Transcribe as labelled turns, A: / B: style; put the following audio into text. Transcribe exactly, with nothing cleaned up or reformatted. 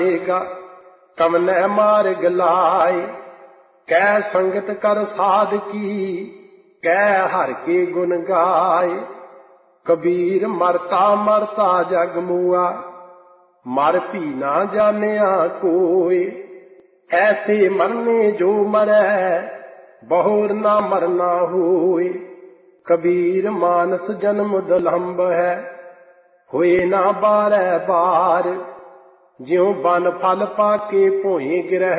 A: कमने मार्ग लाए। कै संगत कर साध की, कै हर के गुण गाए। कबीर मरता मरता जग मुआ, मर भी ना जानिया कोई। ऐसे मरने जो मरै, बहुर ना मरना होए। कबीर मानस जन्म दुलंभ है, होए ना बारै बार। ज्यों बन फल पाके भोए गिरह,